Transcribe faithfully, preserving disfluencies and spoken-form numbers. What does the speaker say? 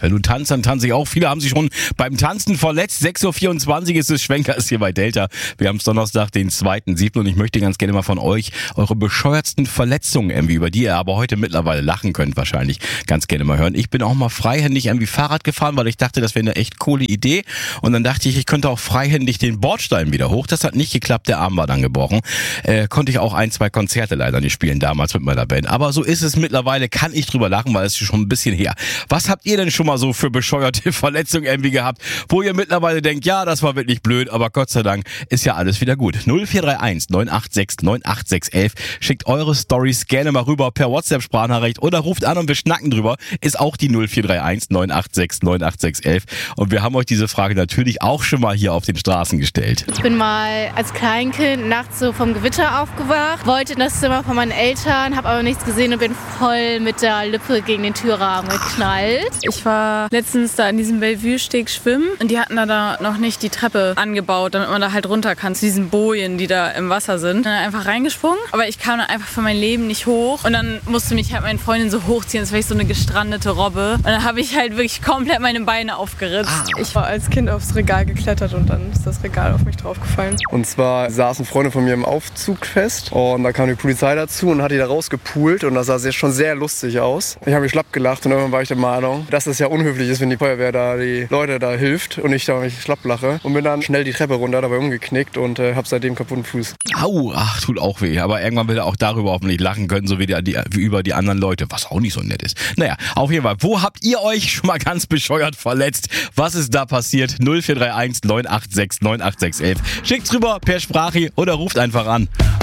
Wenn du tanzt, dann tanze ich auch. Viele haben sich schon beim Tanzen verletzt. sechs Uhr vierundzwanzig ist es, Schwenker ist hier bei Delta. Wir haben es Donnerstag, den zweiten siebten und ich möchte ganz gerne mal von euch eure bescheuertsten Verletzungen irgendwie, über die ihr aber heute mittlerweile lachen könnt wahrscheinlich, ganz gerne mal hören. Ich bin auch mal freihändig irgendwie Fahrrad gefahren, weil ich dachte, das wäre eine echt coole Idee. Und dann dachte ich, ich könnte auch freihändig den Bordstein wieder hoch. Das hat nicht geklappt, der Arm war dann gebrochen. Äh, konnte ich auch ein, zwei Konzerte leider nicht spielen damals mit meiner Band. Aber so ist es mittlerweile, kann ich drüber lachen, weil es ist schon ein bisschen her. Was habt ihr denn schon mal so für bescheuerte Verletzungen irgendwie gehabt, wo ihr mittlerweile denkt, ja, das war wirklich blöd, aber Gott sei Dank ist ja alles wieder gut. null vier drei eins neun acht sechs neun acht sechs eins eins schickt eure Storys gerne mal rüber per WhatsApp-Sprachnachricht oder ruft an und wir schnacken drüber. Ist auch die null vier drei eins neun acht sechs neun acht sechs eins eins und wir haben euch diese Frage natürlich auch schon mal hier auf den Straßen gestellt. Ich bin mal als Kleinkind nachts so vom Gewitter aufgewacht, wollte in das Zimmer von meinen Eltern, habe aber nichts gesehen und bin voll mit der Lippe gegen den Türrahmen geknallt. Ich war letztens da an diesem Bellevue-Steg schwimmen und die hatten da, da noch nicht die Treppe angebaut, damit man da halt runter kann zu diesen Bojen, die da im Wasser sind. Dann einfach reingesprungen, aber ich kam dann einfach für mein Leben nicht hoch und dann musste mich halt meine Freundin so hochziehen, als wäre ich so eine gestrandete Robbe. Und dann habe ich halt wirklich komplett meine Beine aufgeritzt. Ah. Ich war als Kind aufs Regal geklettert und dann ist das Regal auf mich draufgefallen. Und zwar saßen Freunde von mir im Aufzug fest und da kam die Polizei dazu und hat die da rausgepult und das sah schon sehr lustig aus. Ich habe mich schlapp gelacht und irgendwann war ich der Meinung, dass es ja unhöflich ist, wenn die Feuerwehr da die Leute da hilft und ich da mich schlapp lache und bin dann schnell die Treppe runter, dabei umgeknickt und äh, habe seitdem kaputten Fuß. Au, ach, tut auch weh. Aber irgendwann will er auch darüber hoffentlich lachen können, so wie, die, die, wie über die anderen Leute, was auch nicht so nett ist. Naja, auf jeden Fall, wo habt ihr euch schon mal ganz bescheuert verletzt? Was ist da passiert? null vier drei eins neun acht sechs neun acht sechs eins eins. Schickt's rüber per Sprache oder ruft einfach an.